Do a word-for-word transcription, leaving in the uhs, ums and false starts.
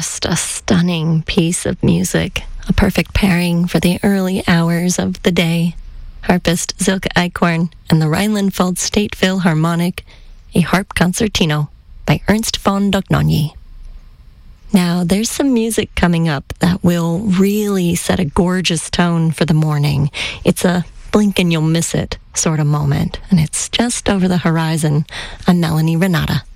Just a stunning piece of music, a perfect pairing for the early hours of the day. Harpist Silke Eichhorn and the Rhineland-Pfalz State Philharmonic, a harp concertino by Ernst von Dohnanyi. Now, there's some music coming up that will really set a gorgeous tone for the morning. It's a blink and you'll miss it sort of moment, and it's just over the horizon. I'm Melanie Renata.